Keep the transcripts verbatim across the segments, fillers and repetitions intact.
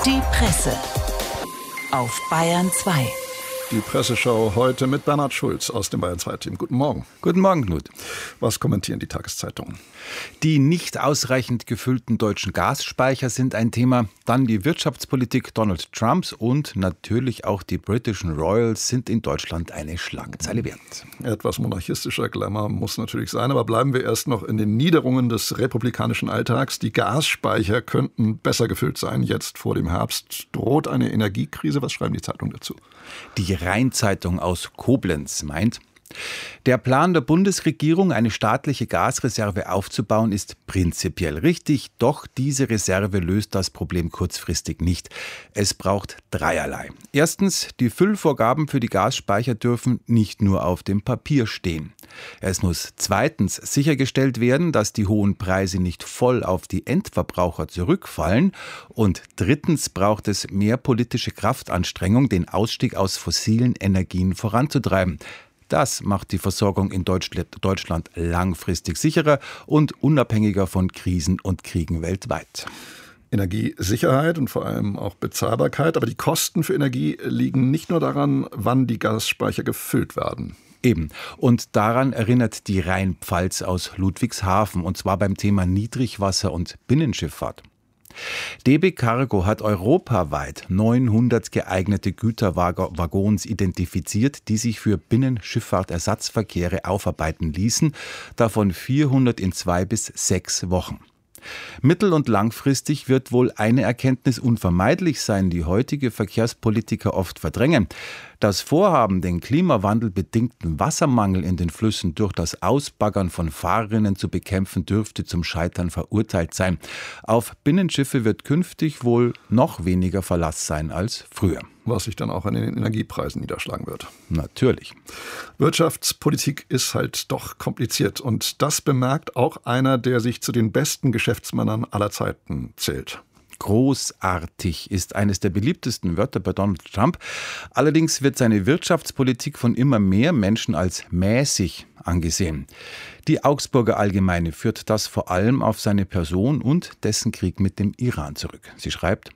Die Presse auf Bayern zwei. Die Presseschau heute mit Bernhard Schulz aus dem Bayern zwei Team. Guten Morgen. Guten Morgen, Knut. Was kommentieren die Tageszeitungen? Die nicht ausreichend gefüllten deutschen Gasspeicher sind ein Thema. Dann die Wirtschaftspolitik Donald Trumps und natürlich auch die britischen Royals sind in Deutschland eine Schlagzeile wert. Etwas monarchistischer Glamour muss natürlich sein, aber bleiben wir erst noch in den Niederungen des republikanischen Alltags. Die Gasspeicher könnten besser gefüllt sein. Jetzt vor dem Herbst droht eine Energiekrise. Was schreiben die Zeitungen dazu? Die Rhein-Zeitung aus Koblenz meint, der Plan der Bundesregierung, eine staatliche Gasreserve aufzubauen, ist prinzipiell richtig, doch diese Reserve löst das Problem kurzfristig nicht. Es braucht dreierlei. Erstens, die Füllvorgaben für die Gasspeicher dürfen nicht nur auf dem Papier stehen. Es muss zweitens sichergestellt werden, dass die hohen Preise nicht voll auf die Endverbraucher zurückfallen. Und drittens braucht es mehr politische Kraftanstrengung, den Ausstieg aus fossilen Energien voranzutreiben. Das macht die Versorgung in Deutschland langfristig sicherer und unabhängiger von Krisen und Kriegen weltweit. Energiesicherheit und vor allem auch Bezahlbarkeit. Aber die Kosten für Energie liegen nicht nur daran, wann die Gasspeicher gefüllt werden. Eben. Und daran erinnert die Rheinpfalz aus Ludwigshafen, und zwar beim Thema Niedrigwasser und Binnenschifffahrt. D B Cargo hat europaweit neunhundert geeignete Güterwaggons identifiziert, die sich für Binnenschifffahrtersatzverkehre aufarbeiten ließen, davon vierhundert in zwei bis sechs Wochen. Mittel- und langfristig wird wohl eine Erkenntnis unvermeidlich sein, die heutige Verkehrspolitiker oft verdrängen. Das Vorhaben, den klimawandelbedingten Wassermangel in den Flüssen durch das Ausbaggern von Fahrerinnen zu bekämpfen, dürfte zum Scheitern verurteilt sein. Auf Binnenschiffe wird künftig wohl noch weniger Verlass sein als früher. Was sich dann auch an den Energiepreisen niederschlagen wird. Natürlich. Wirtschaftspolitik ist halt doch kompliziert. Und das bemerkt auch einer, der sich zu den besten Geschäftsmännern aller Zeiten zählt. Großartig ist eines der beliebtesten Wörter bei Donald Trump. Allerdings wird seine Wirtschaftspolitik von immer mehr Menschen als mäßig angesehen. Die Augsburger Allgemeine führt das vor allem auf seine Person und dessen Krieg mit dem Iran zurück. Sie schreibt: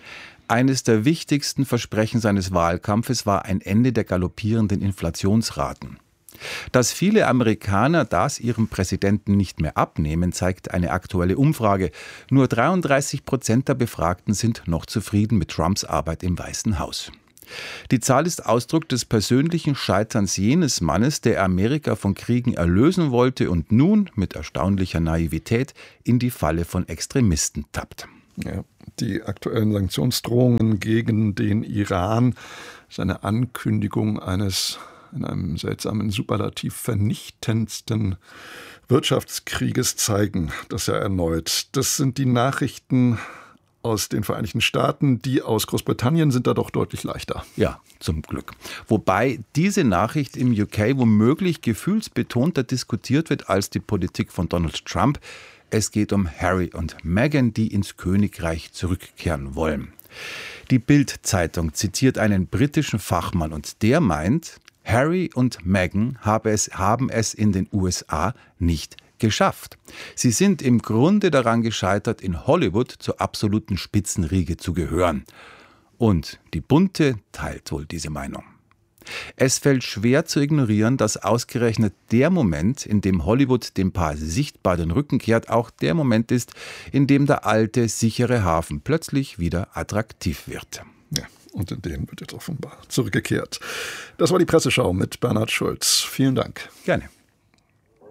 Eines der wichtigsten Versprechen seines Wahlkampfes war ein Ende der galoppierenden Inflationsraten. Dass viele Amerikaner das ihrem Präsidenten nicht mehr abnehmen, zeigt eine aktuelle Umfrage. Nur dreiunddreißig Prozent der Befragten sind noch zufrieden mit Trumps Arbeit im Weißen Haus. Die Zahl ist Ausdruck des persönlichen Scheiterns jenes Mannes, der Amerika von Kriegen erlösen wollte und nun mit erstaunlicher Naivität in die Falle von Extremisten tappt. Ja, die aktuellen Sanktionsdrohungen gegen den Iran ist eine Ankündigung eines in einem seltsamen Superlativ vernichtendsten Wirtschaftskrieges, zeigen das ja erneut. Das sind die Nachrichten aus den Vereinigten Staaten. Die aus Großbritannien sind da doch deutlich leichter. Ja, zum Glück. Wobei diese Nachricht im U K womöglich gefühlsbetonter diskutiert wird als die Politik von Donald Trump. Es geht um Harry und Meghan, die ins Königreich zurückkehren wollen. Die Bild-Zeitung zitiert einen britischen Fachmann und der meint, Harry und Meghan haben es, haben es in den U S A nicht geschafft. Sie sind im Grunde daran gescheitert, in Hollywood zur absoluten Spitzenriege zu gehören. Und die Bunte teilt wohl diese Meinung. Es fällt schwer zu ignorieren, dass ausgerechnet der Moment, in dem Hollywood dem Paar sichtbar den Rücken kehrt, auch der Moment ist, in dem der alte, sichere Hafen plötzlich wieder attraktiv wird. Ja, und in den wird jetzt offenbar zurückgekehrt. Das war die Presseschau mit Bernhard Schulz. Vielen Dank. Gerne.